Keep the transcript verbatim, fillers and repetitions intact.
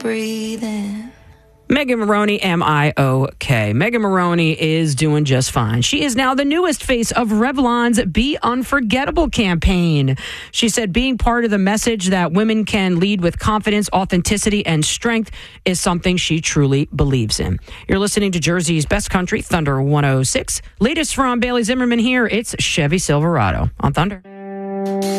breathing. Megan Moroney, M I O K. Megan Moroney is doing just fine. She is now the newest face of Revlon's Be Unforgettable campaign. She said being part of the message that women can lead with confidence, authenticity, and strength is something she truly believes in. You're listening to Jersey's Best Country, Thunder one oh six. Latest from Bailey Zimmerman here. It's Chevy Silverado on Thunder.